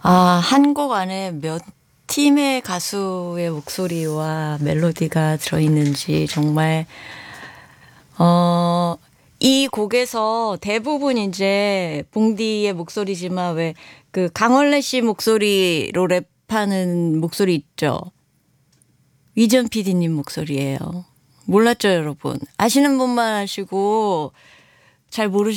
한 곡 안에 몇 팀의 가수의 목소리와 멜로디가 들어있는지 정말 이 곡에서 대부분 이제 봉디의 목소리지만 왜 그 강원래 씨 목소리로 랩하는 목소리 있죠. 위전 PD님 목소리예요. 몰랐죠, 여러분? 아시는 분만 아시고 잘 모르